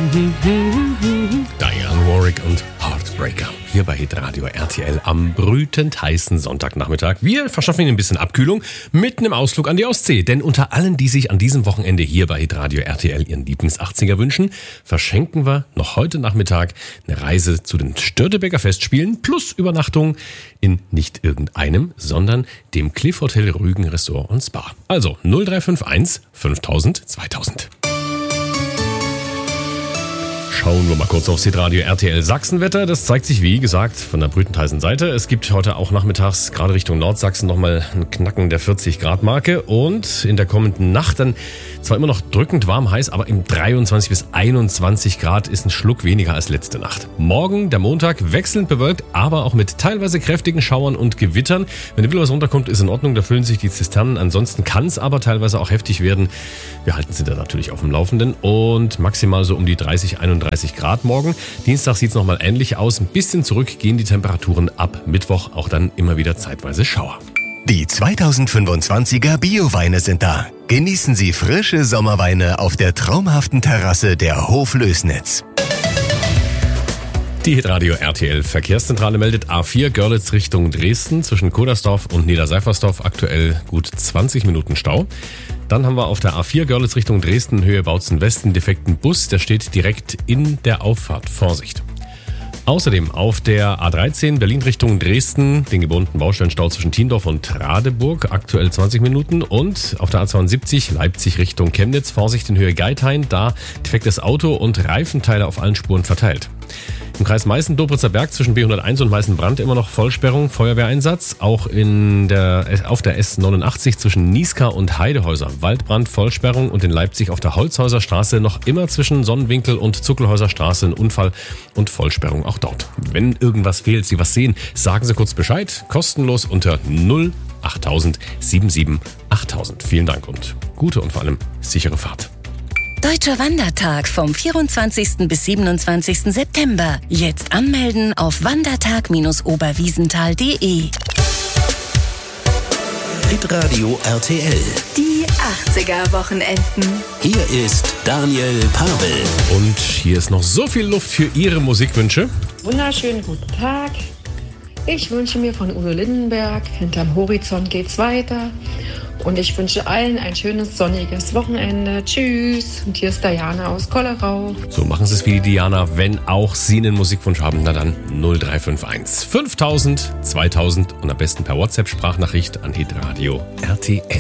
Diane Warwick und Heartbreaker. Hier bei Hitradio RTL am brütend heißen Sonntagnachmittag. Wir verschaffen Ihnen ein bisschen Abkühlung mit einem Ausflug an die Ostsee. Denn unter allen, die sich an diesem Wochenende hier bei Hitradio RTL ihren Lieblings-80er wünschen, verschenken wir noch heute Nachmittag eine Reise zu den Störtebeker Festspielen plus Übernachtung in nicht irgendeinem, sondern dem Cliff Hotel Rügen Resort und Spa. Also 0351 5000 2000. Schauen wir mal kurz aufs Hitradio RTL Sachsenwetter. Das zeigt sich, wie gesagt, von der brütend heißen Seite. Es gibt heute auch nachmittags, gerade Richtung Nordsachsen, nochmal ein Knacken der 40-Grad-Marke. Und in der kommenden Nacht dann zwar immer noch drückend warm heiß, aber im 23 bis 21 Grad ist ein Schluck weniger als letzte Nacht. Morgen, der Montag, wechselnd bewölkt, aber auch mit teilweise kräftigen Schauern und Gewittern. Wenn ein bisschen was runterkommt, ist in Ordnung, da füllen sich die Zisternen. Ansonsten kann es aber teilweise auch heftig werden. Wir halten Sie da natürlich auf dem Laufenden und maximal so um die 30, 31 Grad morgen. Dienstag sieht es nochmal ähnlich aus. Ein bisschen zurück gehen die Temperaturen ab Mittwoch, auch dann immer wieder zeitweise Schauer. Die 2025er Bio-Weine sind da. Genießen Sie frische Sommerweine auf der traumhaften Terrasse der Hoflößnitz. Die Hitradio RTL Verkehrszentrale meldet A4 Görlitz Richtung Dresden zwischen Kodersdorf und Niederseifersdorf aktuell gut 20 Minuten Stau. Dann haben wir auf der A4 Görlitz Richtung Dresden Höhe Bautzen Westen defekten Bus, der steht direkt in der Auffahrt. Vorsicht! Außerdem auf der A13 Berlin Richtung Dresden den gewohnten Baustellenstau zwischen Tiendorf und Radeburg, aktuell 20 Minuten. Und auf der A72 Leipzig Richtung Chemnitz, Vorsicht in Höhe Geithain, da defektes Auto und Reifenteile auf allen Spuren verteilt. Im Kreis Meißen-Dobritzer Berg zwischen B101 und Meißen-Brand immer noch Vollsperrung, Feuerwehreinsatz. Auch auf der S89 zwischen Nieská und Heidehäuser Waldbrand, Vollsperrung. Und in Leipzig auf der Holzhäuser Straße noch immer zwischen Sonnenwinkel und Zuckelhäuser Straße ein Unfall und Vollsperrung auch dort. Wenn irgendwas fehlt, Sie was sehen, sagen Sie kurz Bescheid. Kostenlos unter 08000 77 8000. Vielen Dank und gute und vor allem sichere Fahrt. Deutscher Wandertag vom 24. bis 27. September. Jetzt anmelden auf wandertag-oberwiesenthal.de. Hitradio RTL. Die 80er-Wochenenden. Hier ist Daniel Pavel. Und hier ist noch so viel Luft für Ihre Musikwünsche. Wunderschönen guten Tag. Ich wünsche mir von Udo Lindenberg, hinterm Horizont geht's weiter. Und ich wünsche allen ein schönes, sonniges Wochenende. Tschüss. Und hier ist Diana aus Kollerau. So machen Sie es wie die Diana, wenn auch Sie einen Musikwunsch haben, na dann 0351 5000 2000 und am besten per WhatsApp-Sprachnachricht an Hitradio RTL.